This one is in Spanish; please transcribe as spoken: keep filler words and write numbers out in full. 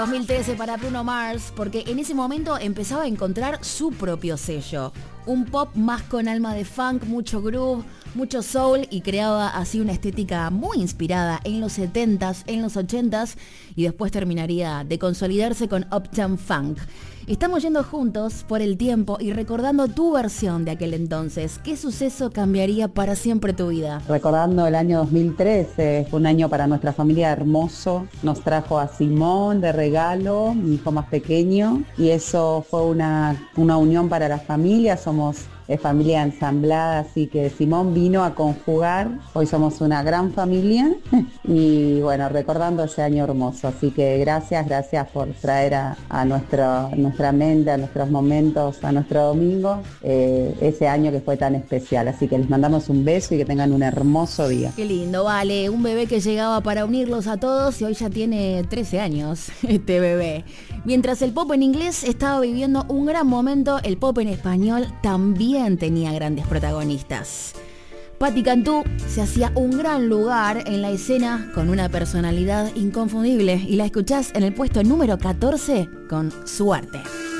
dos mil trece para Bruno Mars, porque en ese momento empezaba a encontrar su propio sello. Un pop más con alma de funk, mucho groove, mucho soul, y creaba así una estética muy inspirada en los setentas, en los ochentas, y después terminaría de consolidarse con Uptown Funk. Estamos yendo juntos por el tiempo y recordando tu versión de aquel entonces. ¿Qué suceso cambiaría para siempre tu vida? Recordando el año dos mil trece, fue un año para nuestra familia hermoso. Nos trajo a Simón de regalo, mi hijo más pequeño, y eso fue una, una unión para la familia. Somos eh, familia ensamblada, así que Simón vino a conjugar. Hoy somos una gran familia y bueno, recordando ese año hermoso. Así que gracias, gracias por traer a, a nuestro, nuestra mente, a nuestros momentos, a nuestro domingo, eh, ese año que fue tan especial. Así que les mandamos un beso y que tengan un hermoso día. Qué lindo, vale, un bebé que llegaba para unirlos a todos y hoy ya tiene trece años, este bebé. Mientras el pop en inglés estaba viviendo un gran momento, el pop en español también tenía grandes protagonistas. Patti Cantú se hacía un gran lugar en la escena con una personalidad inconfundible y la escuchás en el puesto número catorce con Su Arte.